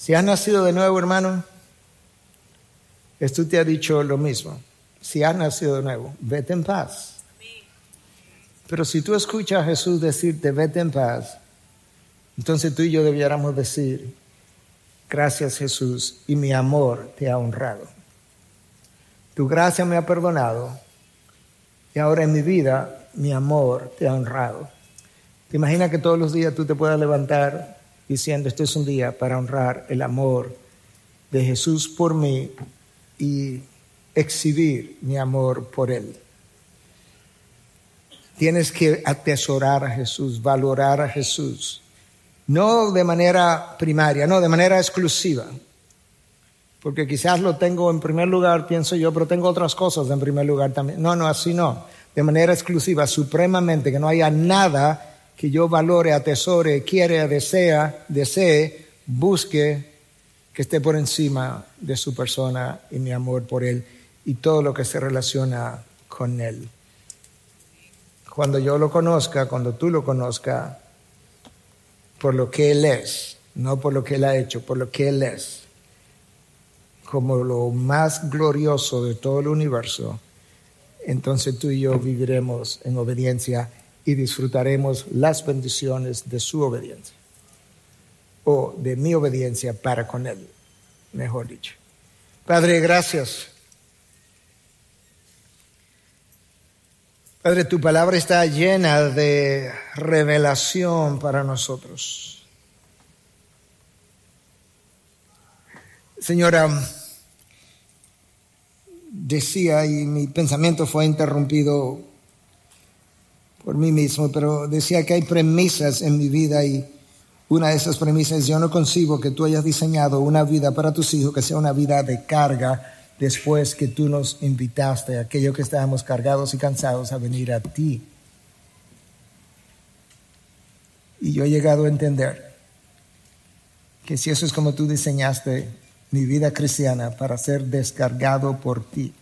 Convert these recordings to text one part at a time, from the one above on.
Si has nacido de nuevo, hermano, esto te ha dicho lo mismo. Si has nacido de nuevo, vete en paz. Pero si tú escuchas a Jesús decirte, vete en paz, entonces tú y yo debiéramos decir, gracias Jesús, y mi amor te ha honrado. Tu gracia me ha perdonado, y ahora en mi vida, mi amor te ha honrado. ¿Te imaginas que todos los días tú te puedas levantar diciendo, este es un día para honrar el amor de Jesús por mí y exhibir mi amor por Él? Tienes que atesorar a Jesús, valorar a Jesús. No de manera primaria, no, de manera exclusiva. Porque quizás lo tengo en primer lugar, pienso yo, pero tengo otras cosas en primer lugar también. No, así no. De manera exclusiva, supremamente, que no haya nada que yo valore, atesore, quiera, desee, busque, que esté por encima de su persona y mi amor por Él y todo lo que se relaciona con Él. Cuando yo lo conozca, cuando tú lo conozcas, por lo que Él es, no por lo que Él ha hecho, por lo que Él es, como lo más glorioso de todo el universo, entonces tú y yo viviremos en obediencia y disfrutaremos las bendiciones de su obediencia, o de mi obediencia para con Él, mejor dicho. Padre, gracias. Padre, tu palabra está llena de revelación para nosotros. Señora, decía, y mi pensamiento fue interrumpido por mí mismo, pero decía que hay premisas en mi vida y una de esas premisas, yo no concibo que tú hayas diseñado una vida para tus hijos que sea una vida de carga después que tú nos invitaste, aquellos que estábamos cargados y cansados, a venir a ti. Y yo he llegado a entender que si eso es como tú diseñaste mi vida cristiana para ser descargado por ti,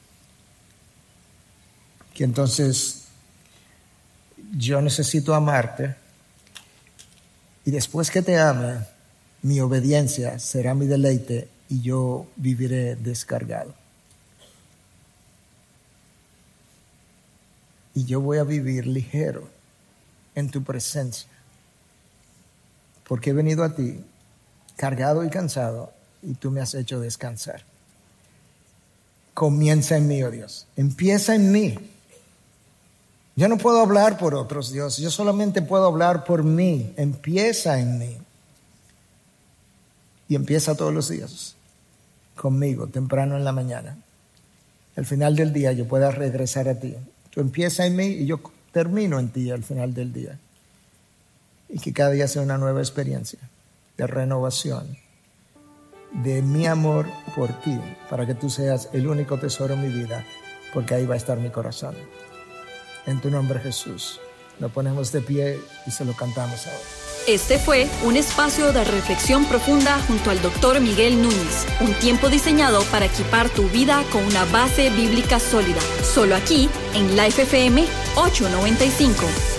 que entonces yo necesito amarte y después que te ame, mi obediencia será mi deleite y yo viviré descargado. Y yo voy a vivir ligero en tu presencia, porque he venido a ti cargado y cansado y tú me has hecho descansar. Comienza en mí, oh Dios, empieza en mí. Yo no puedo hablar por otros, Dios, yo solamente puedo hablar por mí. Empieza en mí. Y empieza todos los días conmigo, temprano en la mañana. Al final del día yo pueda regresar a ti. Tú empiezas en mí y yo termino en ti al final del día. Y que cada día sea una nueva experiencia de renovación, de mi amor por ti, para que tú seas el único tesoro en mi vida, porque ahí va a estar mi corazón. En tu nombre, Jesús, lo ponemos de pie y se lo cantamos ahora. Este fue un espacio de reflexión profunda junto al Dr. Miguel Núñez. Un tiempo diseñado para equipar tu vida con una base bíblica sólida. Solo aquí, en Life FM 895.